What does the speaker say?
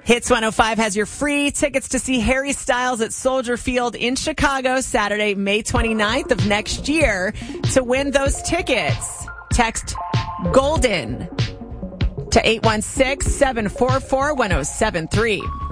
Hits 105 has your free tickets to see Harry Styles at Soldier Field in Chicago Saturday, May 29th of next year. To win those tickets, text GOLDEN to 816-744-1073.